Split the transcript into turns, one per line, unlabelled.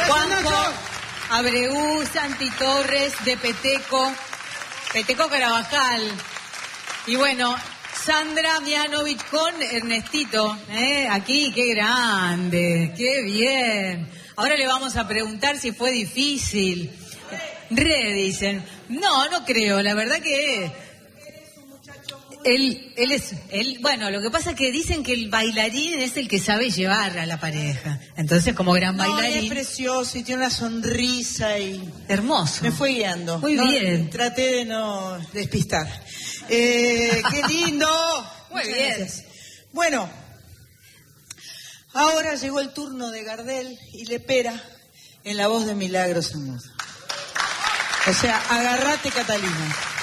Juanjo Abreu, Santi Torres, de Peteco Carabajal. Y bueno, Sandra Mianovich con Ernestito, aquí, qué grande, qué bien. Ahora le vamos a preguntar si fue difícil. Dicen. No creo, la verdad que bueno, lo que pasa es que dicen que el bailarín es el que sabe llevar a la pareja. Entonces, como gran bailarín.
Es precioso y tiene una sonrisa y...
Hermoso.
Me fue guiando.
Muy bien.
Traté de no despistar. ¡Qué lindo!
Muy
Muchas
bien.
Gracias. Bueno, ahora llegó el turno de Gardel y Lepera en la voz de Milagros Amudo. O sea, agárrate, Catalina.